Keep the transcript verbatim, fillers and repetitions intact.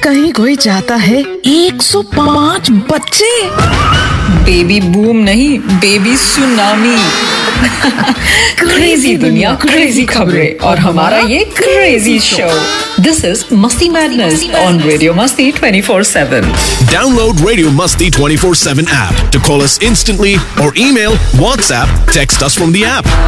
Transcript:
कहीं कोई चाहता है एक सौ पाँच बच्चे। बेबी बूम नहीं, बेबी सुनामी। क्रेजी दुनिया, क्रेजी खबरें और हमारा ये क्रेजी शो। दिस इज मस्ती मैडनेस ऑन रेडियो मस्ती twenty four seven. Download Radio Musti twenty four seven app to call us instantly or email, WhatsApp, text us from the app.